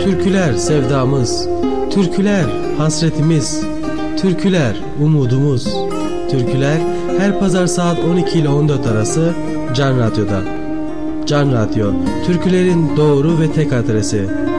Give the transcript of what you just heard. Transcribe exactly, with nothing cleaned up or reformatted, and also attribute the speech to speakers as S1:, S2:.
S1: Türküler sevdamız, türküler hasretimiz, türküler umudumuz. Türküler her pazar saat on iki ile on dört arası Can Radyo'da. Can Radyo, türkülerin doğru ve tek adresi.